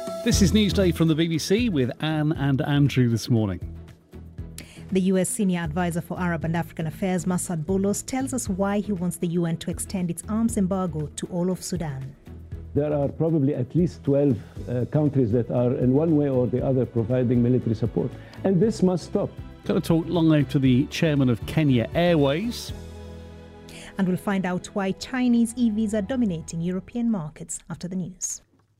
This is Newsday from the BBC with Anne and Andrew this morning. The US Senior Advisor for Arab and African Affairs, Masad Boulos, tells us why he wants the UN to extend its arms embargo to all of Sudan. There are probably at least 12 countries that are in one way or the other providing military support. And this must stop. Going to talk live to the chairman of Kenya Airways. And we'll find out why Chinese EVs are dominating European markets after the news.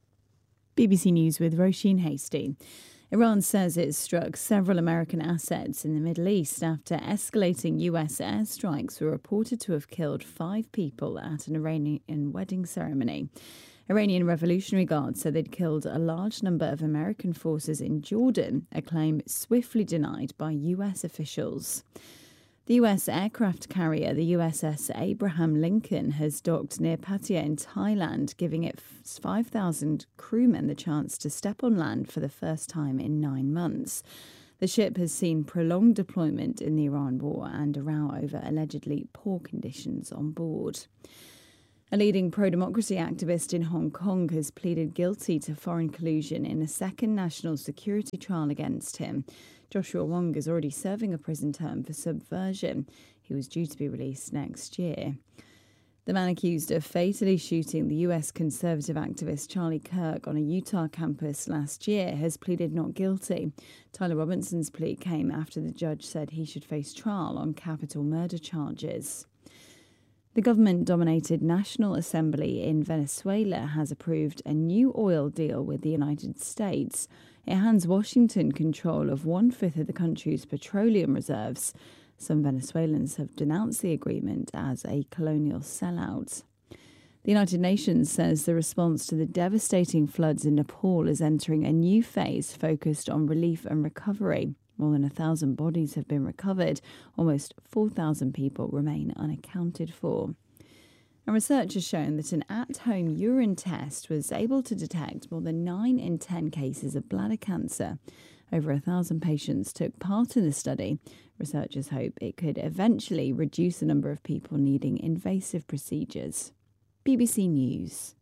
BBC News with Roisin Hasty. Iran says it struck several American assets in the Middle East after escalating US airstrikes were reported to have killed 5 people at an Iranian wedding ceremony. Iranian Revolutionary Guard said they'd killed a large number of American forces in Jordan, a claim swiftly denied by US officials. The US aircraft carrier, the USS Abraham Lincoln, has docked near Pattaya in Thailand, giving its 5,000 crewmen the chance to step on land for the first time in 9 months. The ship has seen prolonged deployment in the Iran war and a row over allegedly poor conditions on board. A leading pro-democracy activist in Hong Kong has pleaded guilty to foreign collusion in a second national security trial against him. Joshua Wong is already serving a prison term for subversion. He was due to be released next year. The man accused of fatally shooting the US conservative activist Charlie Kirk on a Utah campus last year has pleaded not guilty. Tyler Robinson's plea came after the judge said he should face trial on capital murder charges. The government-dominated National Assembly in Venezuela has approved a new oil deal with the United States. It hands Washington control of 1/5 of the country's petroleum reserves. Some Venezuelans have denounced the agreement as a colonial sellout. The United Nations says the response to the devastating floods in Nepal is entering a new phase focused on relief and recovery. More than 1,000 bodies have been recovered. Almost 4,000 people remain unaccounted for. And research has shown that an at-home urine test was able to detect more than 9 in 10 cases of bladder cancer. Over 1,000 patients took part in the study. Researchers hope it could eventually reduce the number of people needing invasive procedures. BBC News.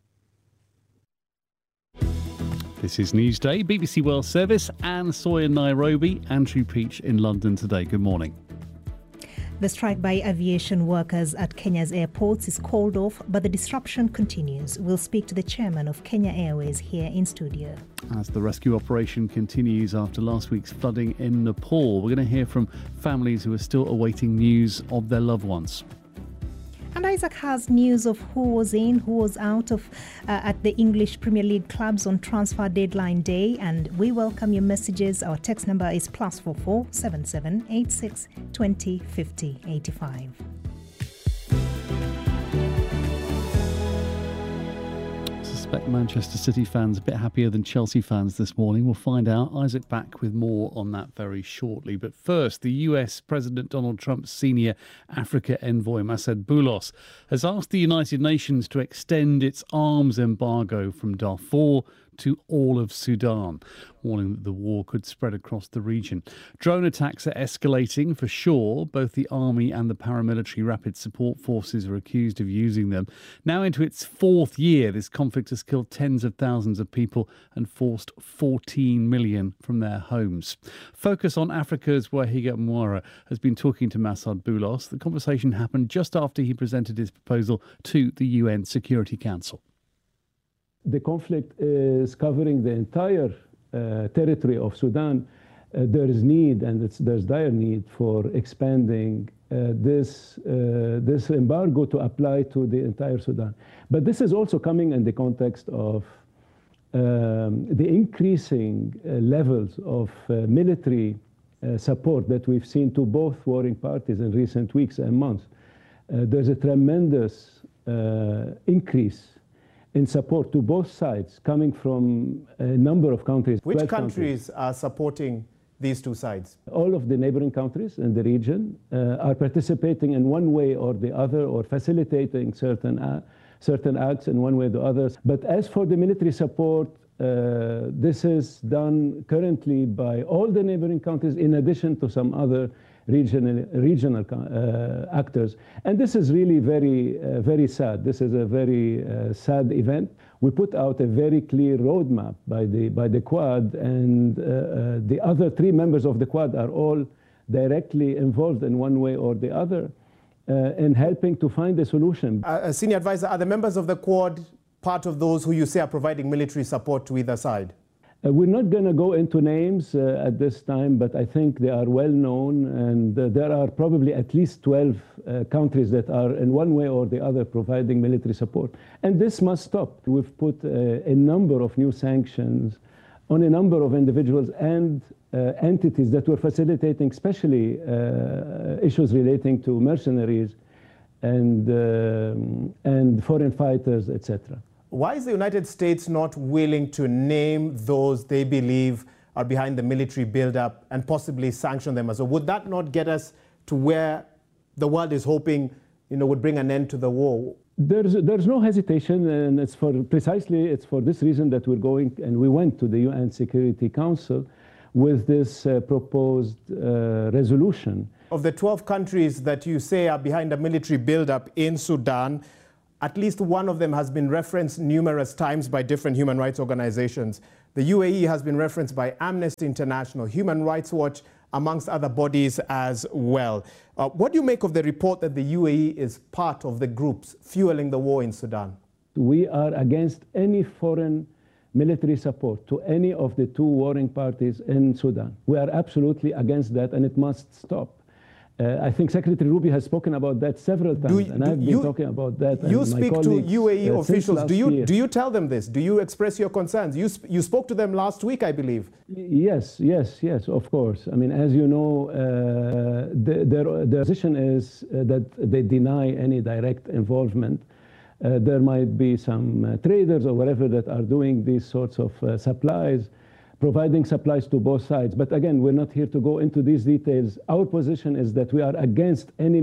This is Newsday, BBC World Service, Anne Soy in Nairobi, Andrew Peach in London today. Good morning. The strike by aviation workers at Kenya's airports is called off, but the disruption continues. We'll speak to the chairman of Kenya Airways here in studio. As the rescue operation continues after last week's flooding in Nepal, we're going to hear from families who are still awaiting news of their loved ones. And Isaac has news of who was in, who was out of at the English Premier League clubs on transfer deadline day. And we welcome your messages. Our text number is +44 77 86 20 50 85. I suspect Manchester City fans a bit happier than Chelsea fans this morning. We'll find out. Isaac back with more on that very shortly. But first, the US President Donald Trump's senior Africa envoy, Masad Boulos, has asked the United Nations to extend its arms embargo from Darfur to all of Sudan, warning that the war could spread across the region. Drone attacks are escalating for sure. Both the army and the paramilitary rapid support forces are accused of using them. Now into its 4th year, this conflict has killed tens of thousands of people and forced 14 million from their homes. Focus on Africa's Wahiga Mwara has been talking to Masad Boulos. The conversation happened just after he presented his proposal to the UN Security Council. The conflict is covering the entire territory of Sudan. There is need, and there's dire need for expanding this embargo to apply to the entire Sudan. But this is also coming in the context of the increasing levels of military support that we've seen to both warring parties in recent weeks and months. There's a tremendous increase in support to both sides coming from a number of countries. Which countries are supporting these two sides? All of the neighboring countries in the region are participating in one way or the other, or facilitating certain acts in one way or the other. But as for the military support, this is done currently by all the neighboring countries, in addition to some other regional actors. And this is really very sad. This is a very sad event. We put out a very clear roadmap by the Quad, and the other 3 members of the Quad are all directly involved in one way or the other in helping to find a solution. Senior advisor, are the members of the Quad part of those who you say are providing military support to either side? We're not going to go into names at this time, but I think they are well known, and there are probably at least 12 countries that are in one way or the other providing military support. And this must stop. We've put a number of new sanctions on a number of individuals and entities that were facilitating, especially issues relating to mercenaries and foreign fighters, etc. Why is the United States not willing to name those they believe are behind the military buildup and possibly sanction them as well? Would that not get us to where the world is hoping, would bring an end to the war? There's no hesitation, and it's for this reason that we went to the UN Security Council with this proposed resolution. Of the 12 countries that you say are behind a military buildup in Sudan, at least one of them has been referenced numerous times by different human rights organizations. The UAE has been referenced by Amnesty International, Human Rights Watch, amongst other bodies as well. What do you make of the report that the UAE is part of the groups fueling the war in Sudan? We are against any foreign military support to any of the 2 warring parties in Sudan. We are absolutely against that, and it must stop. I think Secretary Ruby has spoken about that several times, and I've been talking about that. You speak to UAE officials. Do you tell them this? Do you express your concerns? You spoke to them last week, I believe. Yes, of course. I mean, as you know, their position is that they deny any direct involvement. There might be some traders or whatever that are doing these sorts of supplies, providing supplies to both sides. But again, we're not here to go into these details. Our position is that we are against any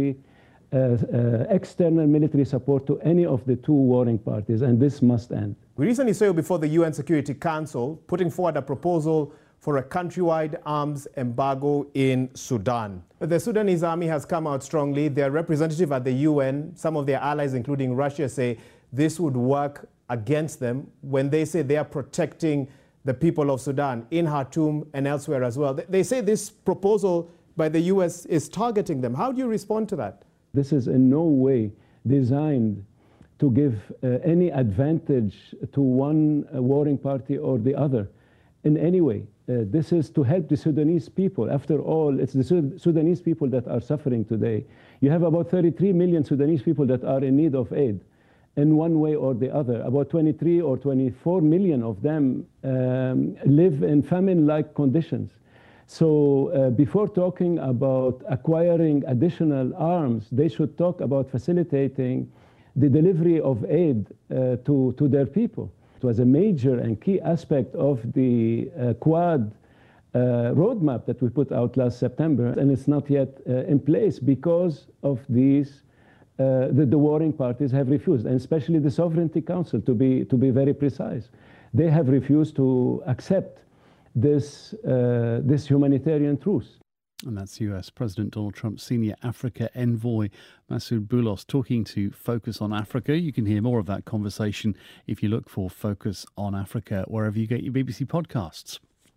external military support to any of the 2 warring parties, and this must end. We recently saw you before the UN Security Council putting forward a proposal for a countrywide arms embargo in Sudan. The Sudanese army has come out strongly. Their representative at the UN, some of their allies, including Russia, say this would work against them when they say they are protecting the people of Sudan in Khartoum and elsewhere as well. They say this proposal by the US is targeting them. How do you respond to that? This is in no way designed to give any advantage to one warring party or the other in any way. This is to help the Sudanese people. After all, it's the Sudanese people that are suffering today. You have about 33 million Sudanese people that are in need of aid in one way or the other. About 23 or 24 million of them live in famine-like conditions. So before talking about acquiring additional arms, they should talk about facilitating the delivery of aid to their people. It was a major and key aspect of the Quad roadmap that we put out last September, and it's not yet in place because of these the warring parties have refused, and especially the Sovereignty Council, to be very precise. They have refused to accept this humanitarian truce. And that's US President Donald Trump's senior Africa envoy, Masoud Boulos, talking to Focus on Africa. You can hear more of that conversation if you look for Focus on Africa wherever you get your BBC podcasts.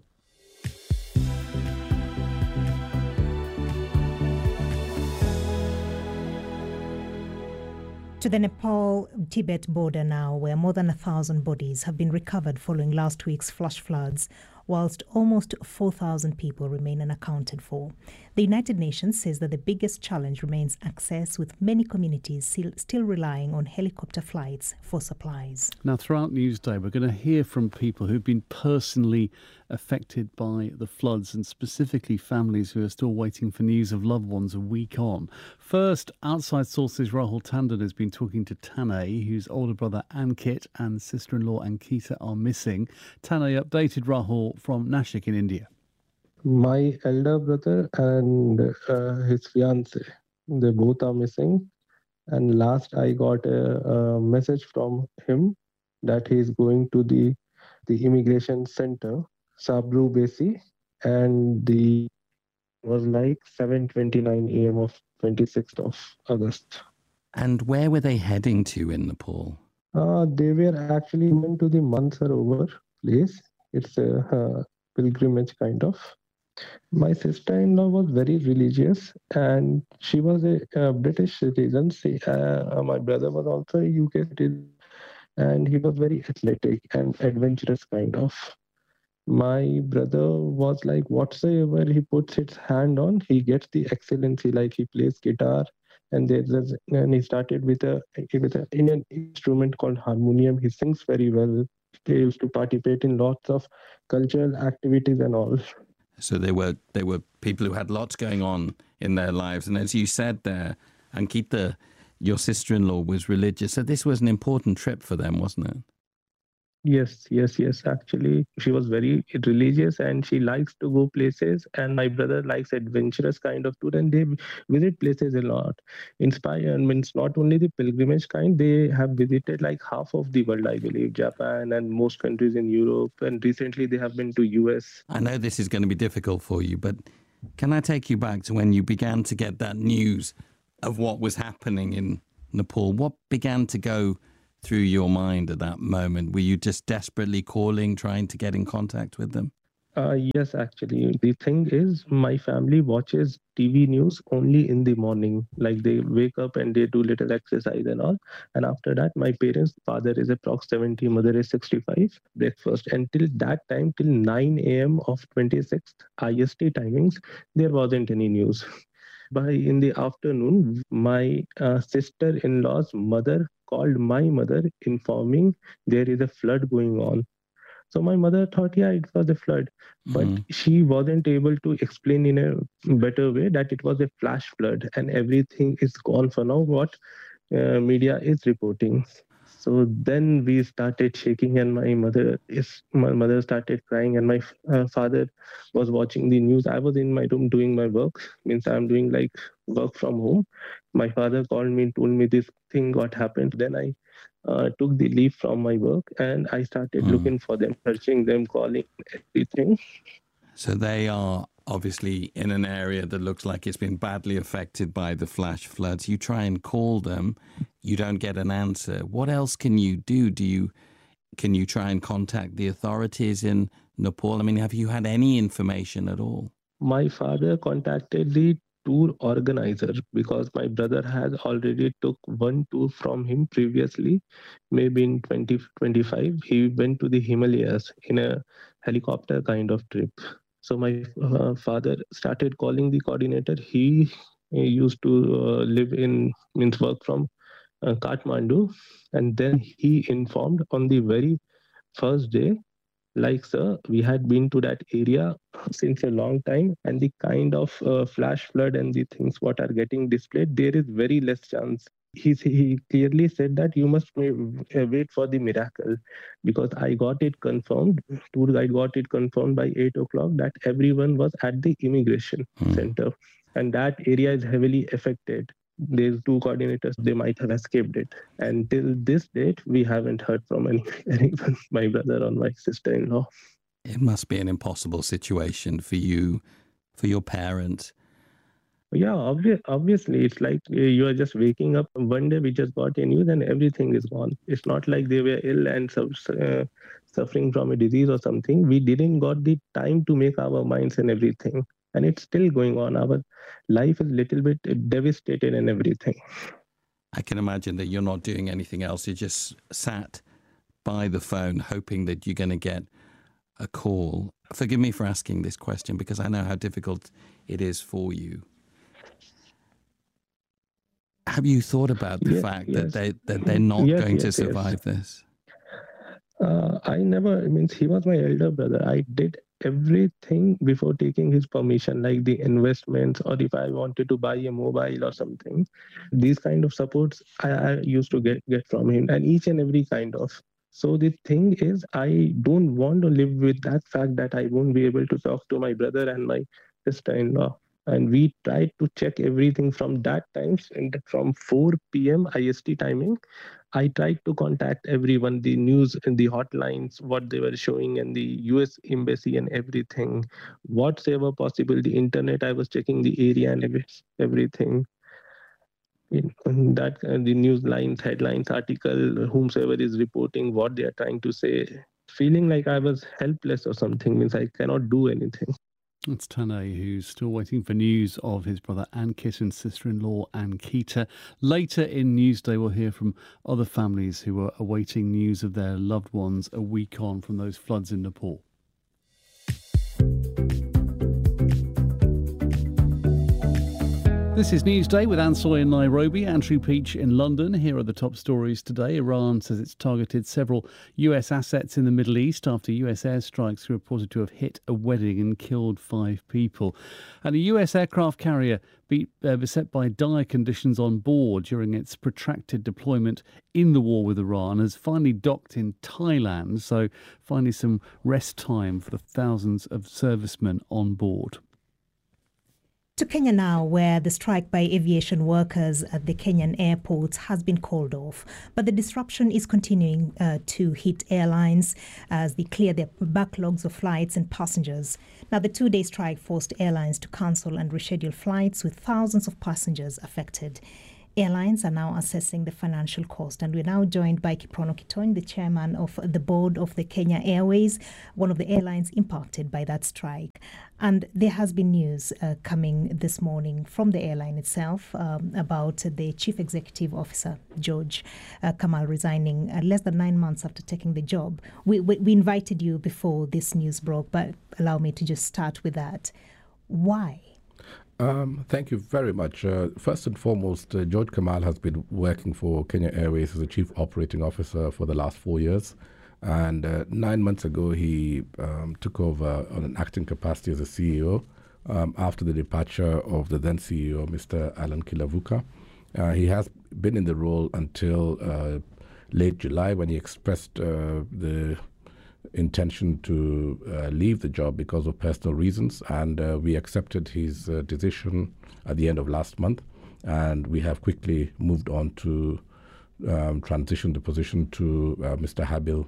To the Nepal-Tibet border now, where more than 1,000 bodies have been recovered following last week's flash floods, whilst almost 4,000 people remain unaccounted for. The United Nations says that the biggest challenge remains access, with many communities still relying on helicopter flights for supplies. Now, throughout Newsday, we're going to hear from people who've been personally affected by the floods, and specifically families who are still waiting for news of loved ones a week on. First, Outside Sources' Rahul Tandon has been talking to Tanay, whose older brother Ankit and sister-in-law Ankita are missing. Tanay updated Rahul from Nashik in India. My elder brother and his fiancée, they both are missing. And last I got a message from him that he is going to the immigration center, Sabru Besi, and the was like 7:29 a.m. of 26th of August. And where were they heading to in Nepal? They were actually going to the Mansarovar place. It's a pilgrimage kind of. My sister-in-law was very religious, and she was a British citizen. My brother was also a UK citizen, and he was very athletic and adventurous kind of. My brother was like, whatsoever he puts his hand on, he gets the excellency. Like he plays guitar, and he started with a Indian instrument called harmonium. He sings very well. He used to participate in lots of cultural activities and all. So they were people who had lots going on in their lives, and as you said there, Ankita, your sister-in-law was religious, so this was an important trip for them, wasn't it? Yes. Actually, she was very religious and she likes to go places. And my brother likes adventurous kind of tour, and they visit places a lot. Inspire means not only the pilgrimage kind, they have visited like half of the world, I believe, Japan and most countries in Europe. And recently they have been to US. I know this is going to be difficult for you, but can I take you back to when you began to get that news of what was happening in Nepal? What began to go through your mind at that moment? Were you just desperately calling, trying to get in contact with them? Yes, actually. The thing is, my family watches TV news only in the morning. Like they wake up and they do little exercise and all. And after that, my parents, father is approx 70, mother is 65, breakfast. Until that time, till 9 a.m. of 26th IST timings, there wasn't any news. By in the afternoon, my sister-in-law's mother called my mother informing there is a flood going on. So my mother thought, yeah, it was a flood, but she wasn't able to explain in a better way that it was a flash flood and everything is gone for now, what media is reporting. So then we started shaking, and my mother started crying, and my father was watching the news. I was in my room doing my work, means I'm doing like work from home. My father called me and told me this thing what happened. Then I took the leave from my work and I started looking for them, searching them, calling everything. So they are obviously in an area that looks like it's been badly affected by the flash floods. You try and call them, you don't get an answer. What else can you do? Can you try and contact the authorities in Nepal? I mean, have you had any information at all? My father contacted the tour organizer because my brother has already took one tour from him previously, maybe in 2025. He went to the Himalayas in a helicopter kind of trip. So my father started calling the coordinator. He used to work from Kathmandu, and then he informed on the very first day, like, sir, we had been to that area since a long time, and the kind of flash flood and the things what are getting displayed, there is very less chance. He clearly said that you must wait for the miracle, because I got it confirmed, tour guide got it confirmed by 8 o'clock that everyone was at the immigration center, and that area is heavily affected. There's two coordinators, they might have escaped it. And till this date, we haven't heard from anyone, my brother or my sister-in-law. It must be an impossible situation for you, for your parents. Yeah, obviously, it's like you are just waking up. One day we just got a news and everything is gone. It's not like they were ill and suffering from a disease or something. We didn't got the time to make our minds and everything. And it's still going on. Our life is a little bit devastated and everything. I can imagine that you're not doing anything else. You're just sat by the phone hoping that you're going to get a call. Forgive me for asking this question because I know how difficult it is for you. Have you thought about the fact that they're not going to survive this? I never, he was my elder brother. I did everything before taking his permission, like the investments, or if I wanted to buy a mobile or something. These kind of supports I used to get from him, and each and every kind of. So the thing is, I don't want to live with that fact that I won't be able to talk to my brother and my sister-in-law. And we tried to check everything from that time, and from 4 p.m. IST timing I tried to contact everyone, the news and the hotlines, what they were showing, and the US embassy and everything. Whatever possible, the internet, I was checking the area and everything. In that the news lines, headlines, article, whomsoever is reporting what they are trying to say, feeling like I was helpless or something, means I cannot do anything. It's Tane, who's still waiting for news of his brother Ankit and sister-in-law Ankita. Later in Newsday, we'll hear from other families who are awaiting news of their loved ones a week on from those floods in Nepal. This is Newsday with Ansoy in Nairobi, Andrew Peach in London. Here are the top stories today. Iran says it's targeted several US assets in the Middle East after US airstrikes are reported to have hit a wedding and killed 5 people. And a US aircraft carrier beset by dire conditions on board during its protracted deployment in the war with Iran has finally docked in Thailand, so finally some rest time for the thousands of servicemen on board. To Kenya now, where the strike by aviation workers at the Kenyan airports has been called off. But the disruption is continuing to hit airlines as they clear their backlogs of flights and passengers. Now, the 2-day strike forced airlines to cancel and reschedule flights with thousands of passengers affected. Airlines are now assessing the financial cost, and we're now joined by Kiprono Kitony, the chairman of the board of the Kenya Airways, one of the airlines impacted by that strike. And there has been news coming this morning from the airline itself about the chief executive officer, George Kamal, resigning less than 9 months after taking the job. We invited you before this news broke, but allow me to just start with that. Why? Thank you very much. First and foremost, George Kamal has been working for Kenya Airways as a chief operating officer for the last 4 years. And 9 months ago, he took over on an acting capacity as a CEO after the departure of the then CEO, Mr. Alan Kilavuka. He has been in the role until late July, when he expressed the intention to leave the job because of personal reasons, and we accepted his decision at the end of last month, and we have quickly moved on to transition the position to Mr. Habil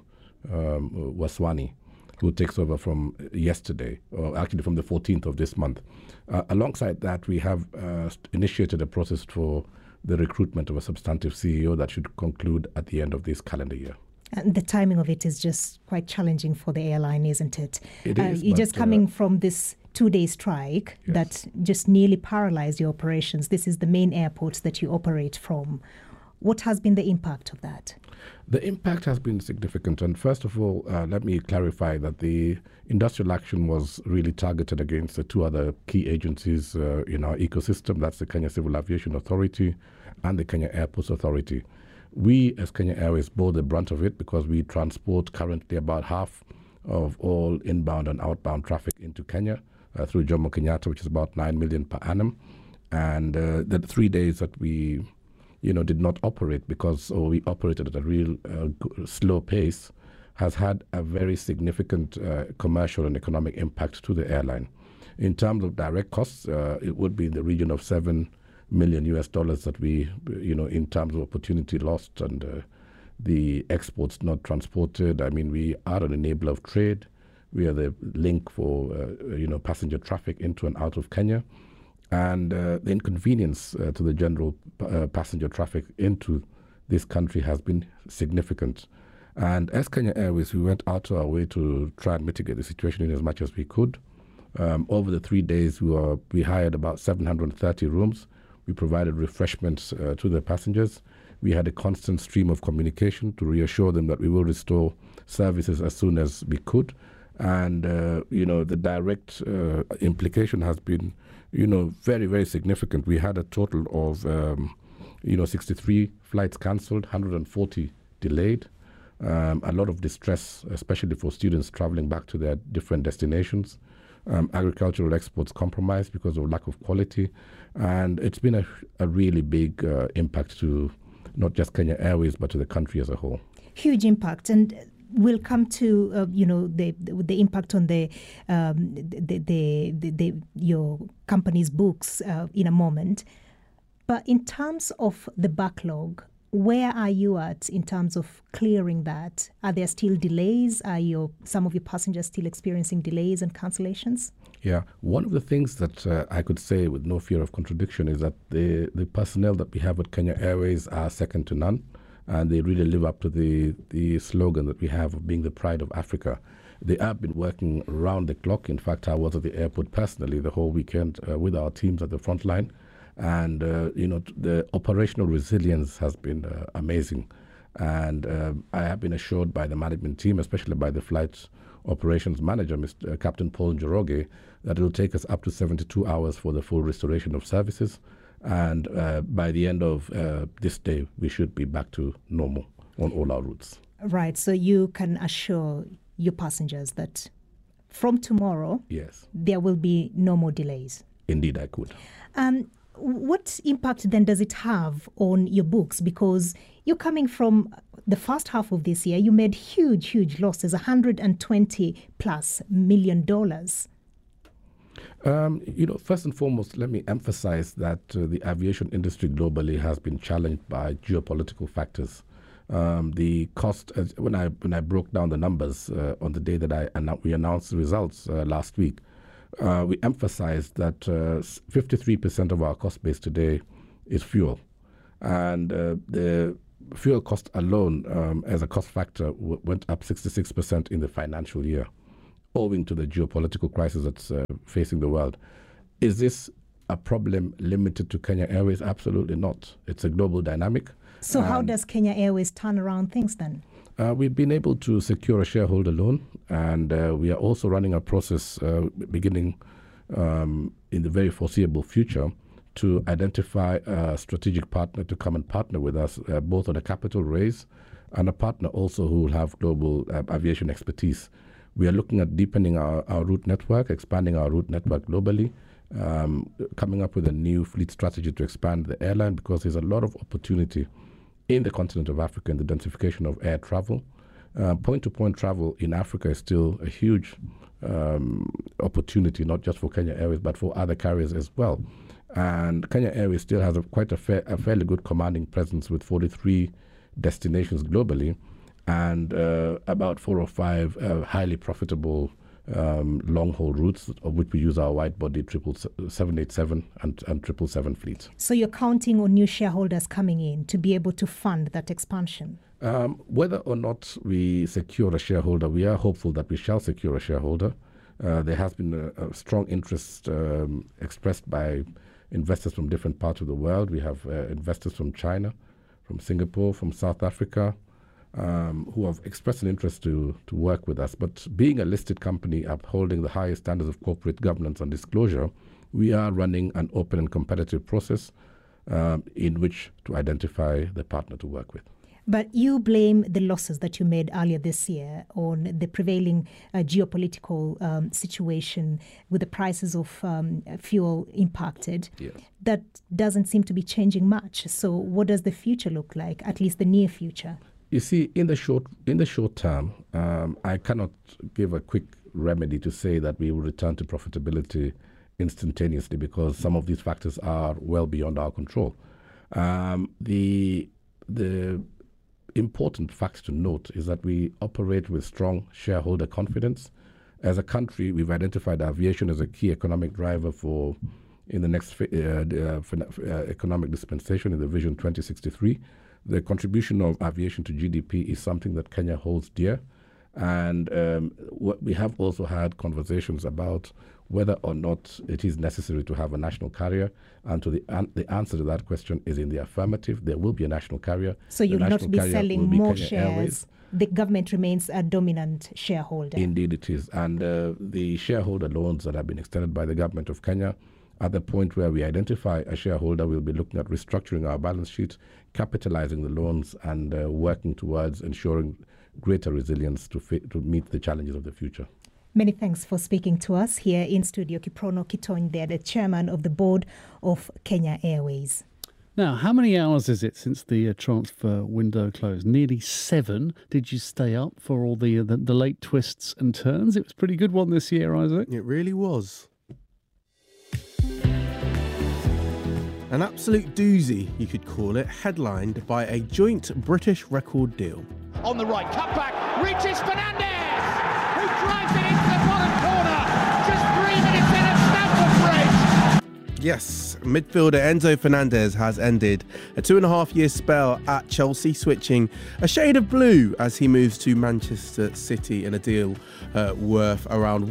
Waswani, who takes over from yesterday, or actually from the 14th of this month. Alongside that, we have initiated a process for the recruitment of a substantive CEO that should conclude at the end of this calendar year. And the timing of it is just quite challenging for the airline, isn't it? It is. You're just coming from this 2-day strike that just nearly paralyzed your operations. This is the main airports that you operate from. What has been the impact of that? The impact has been significant. And first of all, let me clarify that the industrial action was really targeted against the 2 other key agencies in our ecosystem. That's the Kenya Civil Aviation Authority and the Kenya Airports Authority. We, as Kenya Airways, bore the brunt of it because we transport currently about half of all inbound and outbound traffic into Kenya through Jomo Kenyatta, which is about 9 million per annum. And the 3 days that we, did not operate we operated at a real slow pace has had a very significant commercial and economic impact to the airline. In terms of direct costs, it would be in the region of $7 million that we, in terms of opportunity lost and the exports not transported. I mean, we are an enabler of trade. We are the link for, passenger traffic into and out of Kenya. And the inconvenience to the general passenger traffic into this country has been significant. And as Kenya Airways, we went out of our way to try and mitigate the situation in as much as we could. Over the 3 days, we hired about 730 rooms. We provided refreshments to the passengers. We had a constant stream of communication to reassure them that we will restore services as soon as we could. And, the direct implication has been, very, very significant. We had a total of, 63 flights cancelled, 140 delayed. A lot of distress, especially for students traveling back to their different destinations. Agricultural exports compromised because of lack of quality. And it's been a really big impact to not just Kenya Airways, but to the country as a whole. Huge impact. And we'll come to, the impact on your company's books in a moment. But in terms of the backlog, Where are you at in terms of clearing that? Are there still delays? Are some of your passengers still experiencing delays and cancellations? Yeah, one of the things that I could say with no fear of contradiction is that the personnel that we have at Kenya Airways are second to none, and they really live up to the slogan that we have of being the pride of Africa. They have been working around the clock. In fact, I was at the airport personally the whole weekend with our teams at the front line. And, the operational resilience has been amazing. And I have been assured by the management team, especially by the flight operations manager, Mr. Captain Paul Njoroge, that it will take us up to 72 hours for the full restoration of services. And by the end of this day, we should be back to normal on all our routes. Right. So you can assure your passengers that from tomorrow, yes, there will be no more delays. Indeed, I could. What impact then does it have on your books? Because you're coming from the first half of this year, you made huge losses, $120+ million. First and foremost, let me emphasize that the aviation industry globally has been challenged by geopolitical factors. The cost, when I broke down the numbers on the day that we announced the results last week, we emphasized that 53% of our cost base today is fuel. And the fuel cost alone as a cost factor went up 66% in the financial year, owing to the geopolitical crisis that's facing the world. Is this a problem limited to Kenya Airways? Absolutely not. It's a global dynamic. So how does Kenya Airways turn around things then? We've been able to secure a shareholder loan, and we are also running a process beginning in the very foreseeable future to identify a strategic partner to come and partner with us, both on a capital raise and a partner also who will have global aviation expertise. We are looking at deepening our route network, expanding our route network globally, coming up with a new fleet strategy to expand the airline, because there's a lot of opportunity in the continent of Africa in the densification of air travel. Point-to-point travel in Africa is still a huge opportunity, not just for Kenya Airways, but for other carriers as well. And Kenya Airways still has a fairly good commanding presence with 43 destinations globally, and about 4 or 5 highly profitable long-haul routes, of which we use our wide-body 787 and 777 fleets. So you're counting on new shareholders coming in to be able to fund that expansion? Whether or not we secure a shareholder, we are hopeful that we shall secure a shareholder. There has been a strong interest expressed by investors from different parts of the world. We have investors from China, from Singapore, from South Africa, who have expressed an interest to work with us. But being a listed company upholding the highest standards of corporate governance and disclosure, we are running an open and competitive process in which to identify the partner to work with. But you blame the losses that you made earlier this year on the prevailing geopolitical situation with the prices of fuel impacted. Yes. That doesn't seem to be changing much. So what does the future look like, at least the near future? You see, in the short term, I cannot give a quick remedy to say that we will return to profitability instantaneously, because some of these factors are well beyond our control. The important fact to note is that we operate with strong shareholder confidence. As a country, we've identified aviation as a key economic driver in the next economic dispensation in the Vision 2063. The contribution of aviation to GDP is something that Kenya holds dear. And we have also had conversations about whether or not it is necessary to have a national carrier. And the answer to that question is in the affirmative. There will be a national carrier. So you'll not be selling more shares. Airways. The government remains a dominant shareholder. Indeed it is. And the shareholder loans that have been extended by the government of Kenya, at the point where we identify a shareholder, we'll be looking at restructuring our balance sheet, capitalizing the loans, and working towards ensuring greater resilience to meet the challenges of the future. Many thanks for speaking to us here in studio. Kiprono Kitony there, the chairman of the board of Kenya Airways. Now, how many hours is it since the transfer window closed? Nearly 7. Did you stay up for all the late twists and turns? It was a pretty good one this year, Isaac. It really was. An absolute doozy, you could call it, headlined by a joint British record deal. On the right, cut back, reaches Fernandes, who drives it into the bottom corner, just 3 minutes in at Stamford Bridge. Yes, midfielder Enzo Fernandez has ended a 2.5-year spell at Chelsea, switching a shade of blue as he moves to Manchester City in a deal worth around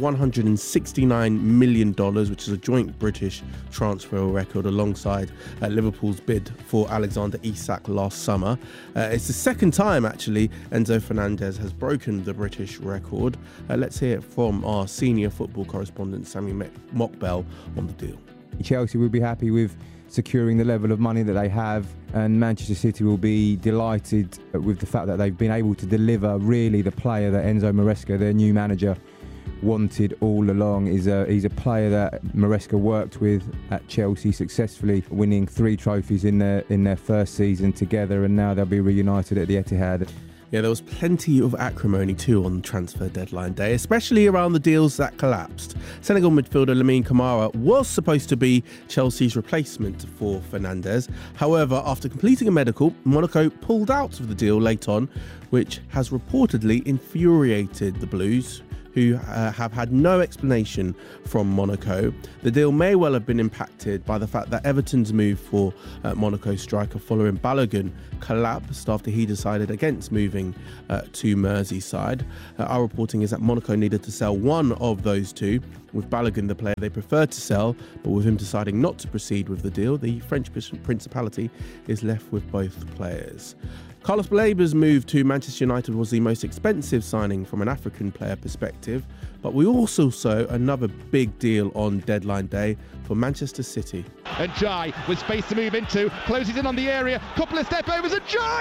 $169 million, which is a joint British transfer record alongside Liverpool's bid for Alexander Isak last summer. It's the second time, actually, Enzo Fernandez has broken the British record. Let's hear it from our senior football correspondent, Sammy Mockbell, on the deal. Chelsea will be happy with securing the level of money that they have, and Manchester City will be delighted with the fact that they've been able to deliver really the player that Enzo Maresca, their new manager, wanted all along. He's a player that Maresca worked with at Chelsea successfully, winning 3 trophies in their first season together, and now they'll be reunited at the Etihad. Yeah, there was plenty of acrimony too on transfer deadline day, especially around the deals that collapsed. Senegal midfielder Lamine Camara was supposed to be Chelsea's replacement for Fernandes. However, after completing a medical, Monaco pulled out of the deal late on, which has reportedly infuriated the Blues, who have had no explanation from Monaco. The deal may well have been impacted by the fact that Everton's move for Monaco striker Folarin Balogun collapsed after he decided against moving to Merseyside. Our reporting is that Monaco needed to sell one of those two, with Balogun the player they preferred to sell, but with him deciding not to proceed with the deal, the French Principality is left with both players. Carlos Balaba's move to Manchester United was the most expensive signing from an African player perspective, but we also saw another big deal on deadline day for Manchester City. And Jai, with space to move into, closes in on the area, couple of step overs, and Jai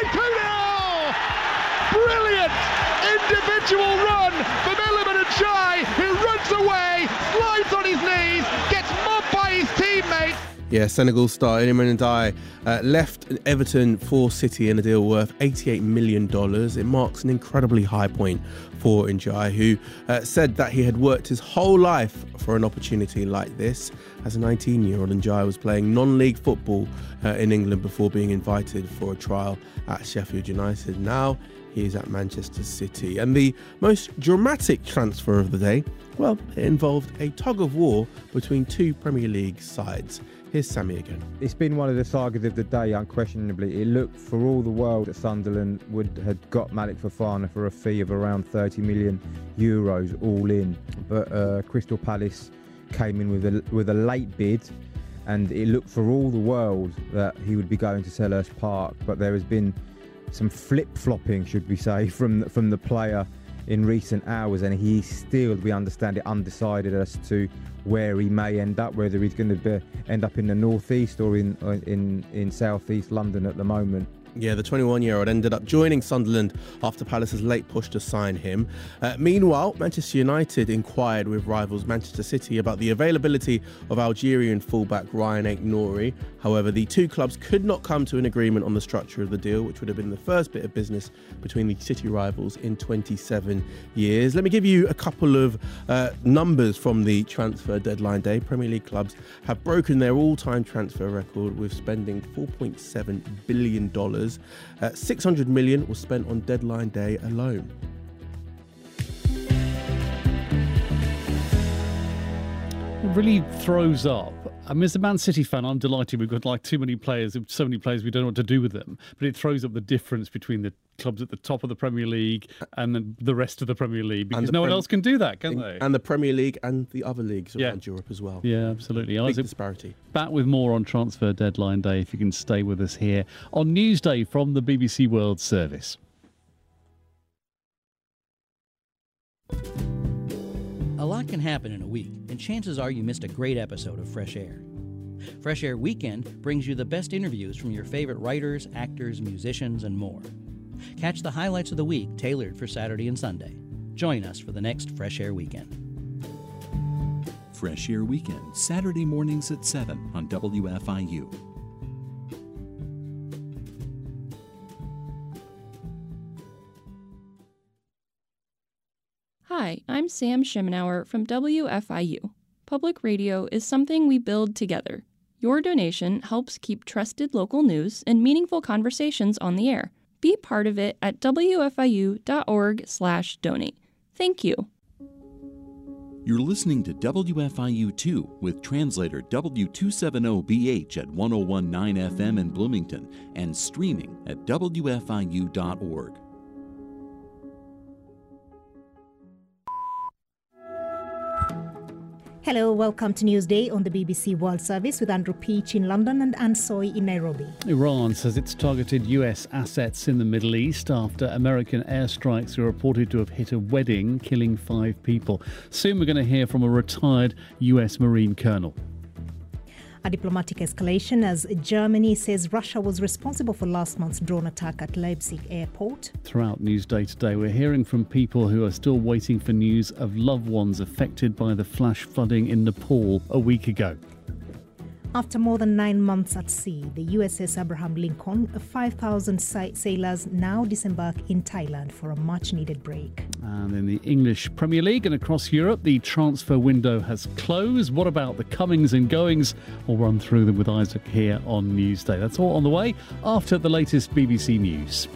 2-0! Brilliant individual run from Iliman and Jai, who runs away, slides on his knees, gets mobbed by his teammates. Yeah, Senegal star Iliman Ndiaye left Everton for City in a deal worth $88 million. It marks an incredibly high point for Ndiaye, who said that he had worked his whole life for an opportunity like this. As a 19-year-old, Ndiaye was playing non-league football in England before being invited for a trial at Sheffield United. Now he is at Manchester City. And the most dramatic transfer of the day, well, it involved a tug-of-war between 2 Premier League sides. Here's Sammy again. It's been one of the sagas of the day, unquestionably. It looked for all the world that Sunderland had got Malik Fofana for a fee of around €30 million all in. But Crystal Palace came in with a late bid, and it looked for all the world that he would be going to Selhurst Park. But there has been some flip-flopping, should we say, from the player in recent hours, and he's still, we understand it, undecided as to where he may end up, whether he's going to end up in the northeast or in southeast London at the moment. Yeah, the 21-year-old ended up joining Sunderland after Palace's late push to sign him. Meanwhile, Manchester United inquired with rivals Manchester City about the availability of Algerian fullback Ryan Aït-Nouri. However, the 2 clubs could not come to an agreement on the structure of the deal, which would have been the first bit of business between the City rivals in 27 years. Let me give you a couple of numbers from the transfer deadline day. Premier League clubs have broken their all-time transfer record with spending $4.7 billion. $600 million was spent on deadline day alone. It really throws up. I mean, as a Man City fan, I'm delighted we've got like too many players, so many players we don't know what to do with them. But it throws up the difference between the clubs at the top of the Premier League and then the rest of the Premier League, because no one else can do that, can they? And the Premier League and the other leagues around Europe as well. Yeah, absolutely. Big disparity. Back with more on transfer deadline day, if you can stay with us here on Newsday from the BBC World Service. A lot can happen in a week, and chances are you missed a great episode of Fresh Air. Fresh Air Weekend brings you the best interviews from your favorite writers, actors, musicians, and more. Catch the highlights of the week tailored for Saturday and Sunday. Join us for the next Fresh Air Weekend. Fresh Air Weekend, Saturday mornings at 7 on WFIU. Hi, I'm Sam Shimenauer from WFIU. Public radio is something we build together. Your donation helps keep trusted local news and meaningful conversations on the air. Be part of it at wfiu.org/donate. Thank you. You're listening to WFIU2 with translator W270BH at 1019 FM in Bloomington and streaming at WFIU.org. Hello, welcome to Newsday on the BBC World Service with Andrew Peach in London and Anne Soy in Nairobi. Iran says it's targeted US assets in the Middle East after American airstrikes are reported to have hit a wedding, killing 5 people. Soon we're going to hear from a retired US Marine colonel. A diplomatic escalation as Germany says Russia was responsible for last month's drone attack at Leipzig airport. Throughout Newsday today, we're hearing from people who are still waiting for news of loved ones affected by the flash flooding in Nepal a week ago. After more than 9 months at sea, the USS Abraham Lincoln, 5,000 sailors now disembark in Thailand for a much-needed break. And in the English Premier League and across Europe, the transfer window has closed. What about the comings and goings? We'll run through them with Isaac here on Newsday. That's all on the way after the latest BBC News.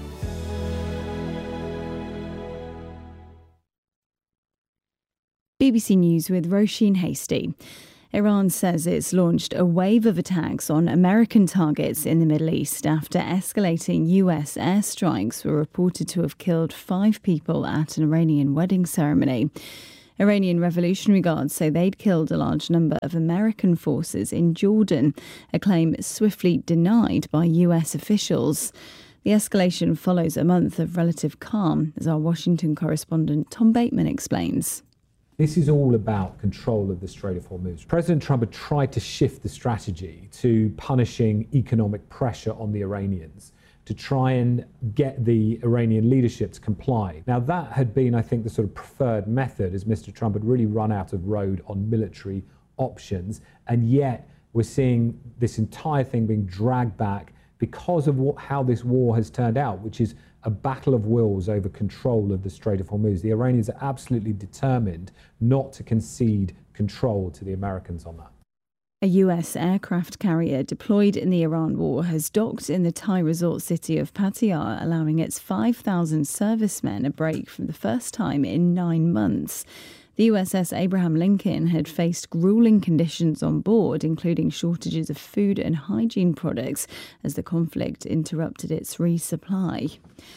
BBC News with Roisin Hastie. Iran says it's launched a wave of attacks on American targets in the Middle East after escalating US airstrikes were reported to have killed 5 people at an Iranian wedding ceremony. Iranian Revolutionary Guards say they'd killed a large number of American forces in Jordan, a claim swiftly denied by US officials. The escalation follows a month of relative calm, as our Washington correspondent Tom Bateman explains. This is all about control of the Strait of Hormuz. President Trump had tried to shift the strategy to punishing economic pressure on the Iranians, to try and get the Iranian leadership to comply. Now, that had been, I think, the sort of preferred method, as Mr. Trump had really run out of road on military options. And yet, we're seeing this entire thing being dragged back because of how this war has turned out, which is a battle of wills over control of the Strait of Hormuz. The Iranians are absolutely determined not to concede control to the Americans on that. A US aircraft carrier deployed in the Iran war has docked in the Thai resort city of Pattaya, allowing its 5,000 servicemen a break for the first time in 9 months. The USS Abraham Lincoln had faced grueling conditions on board, including shortages of food and hygiene products, as the conflict interrupted its resupply.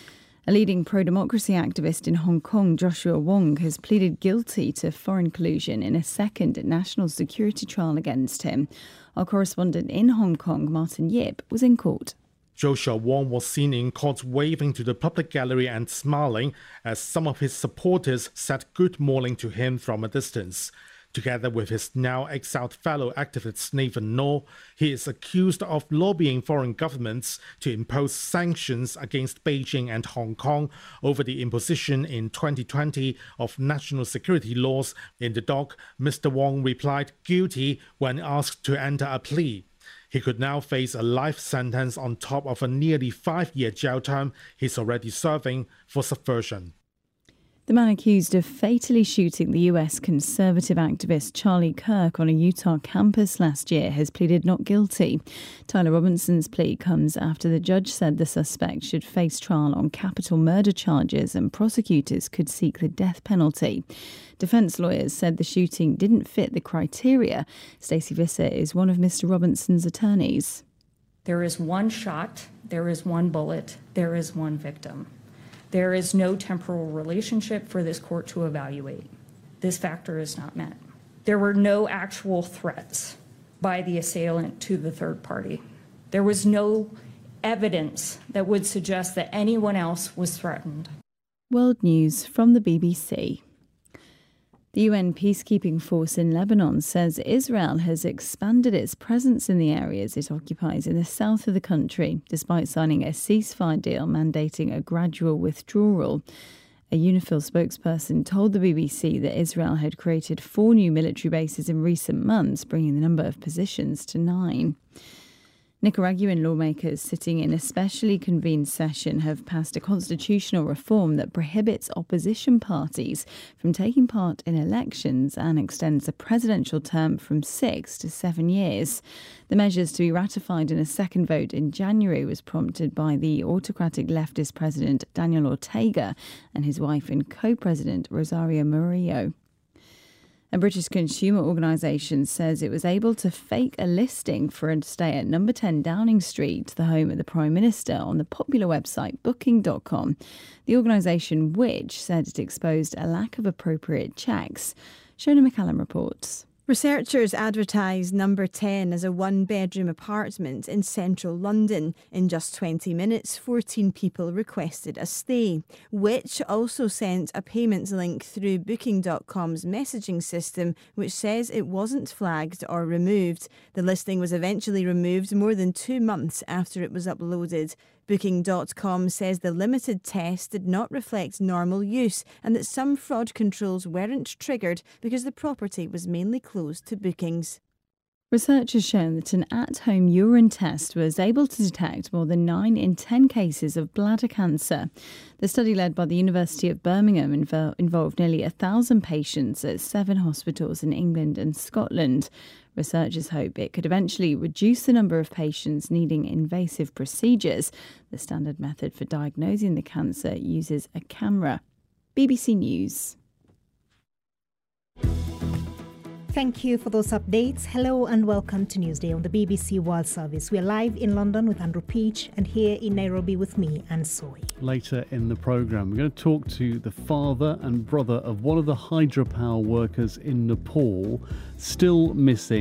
A leading pro-democracy activist in Hong Kong, Joshua Wong, has pleaded guilty to foreign collusion in a second national security trial against him. Our correspondent in Hong Kong, Martin Yip, was in court. Joshua Wong was seen in court waving to the public gallery and smiling as some of his supporters said good morning to him from a distance. Together with his now exiled fellow activist Nathan Law, he is accused of lobbying foreign governments to impose sanctions against Beijing and Hong Kong over the imposition in 2020 of national security laws. In the dock, Mr. Wong replied guilty when asked to enter a plea. He could now face a life sentence on top of a nearly 5-year jail term he's already serving for subversion. The man accused of fatally shooting the US conservative activist Charlie Kirk on a Utah campus last year has pleaded not guilty. Tyler Robinson's plea comes after the judge said the suspect should face trial on capital murder charges and prosecutors could seek the death penalty. Defense lawyers said the shooting didn't fit the criteria. Stacey Visser is one of Mr. Robinson's attorneys. There is one shot, there is one bullet, there is one victim. There is no temporal relationship for this court to evaluate. This factor is not met. There were no actual threats by the assailant to the third party. There was no evidence that would suggest that anyone else was threatened. World News from the BBC. The UN peacekeeping force in Lebanon says Israel has expanded its presence in the areas it occupies in the south of the country, despite signing a ceasefire deal mandating a gradual withdrawal. A UNIFIL spokesperson told the BBC that Israel had created 4 new military bases in recent months, bringing the number of positions to 9. Nicaraguan lawmakers sitting in a specially convened session have passed a constitutional reform that prohibits opposition parties from taking part in elections and extends the presidential term from 6 to 7 years. The measures to be ratified in a second vote in January was prompted by the autocratic leftist president Daniel Ortega and his wife and co-president Rosario Murillo. A British consumer organisation says it was able to fake a listing for a stay at number 10 Downing Street, the home of the Prime Minister, on the popular website Booking.com. The organisation, which said it exposed a lack of appropriate checks. Shona McCallum reports. Researchers advertised number 10 as a one-bedroom apartment in central London. In just 20 minutes, 14 people requested a stay, which also sent a payments link through Booking.com's messaging system, which says it wasn't flagged or removed. The listing was eventually removed more than 2 months after it was uploaded. Booking.com says the limited test did not reflect normal use and that some fraud controls weren't triggered because the property was mainly closed to bookings. Research has shown that an at-home urine test was able to detect more than 9 in 10 cases of bladder cancer. The study, led by the University of Birmingham, involved nearly 1,000 patients at 7 hospitals in England and Scotland. Researchers hope it could eventually reduce the number of patients needing invasive procedures. The standard method for diagnosing the cancer uses a camera. BBC News. Thank you for those updates. Hello and welcome to Newsday on the BBC World Service. We're live in London with Andrew Peach and here in Nairobi with me, Anne Soy. Later in the programme, we're going to talk to the father and brother of one of the hydropower workers in Nepal, still missing.